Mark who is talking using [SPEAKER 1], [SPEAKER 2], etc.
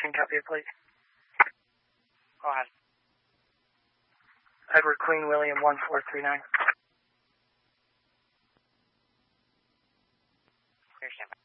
[SPEAKER 1] Can you copy it, please?
[SPEAKER 2] Go ahead.
[SPEAKER 1] Edward Queen William 1439.
[SPEAKER 2] Clear standby.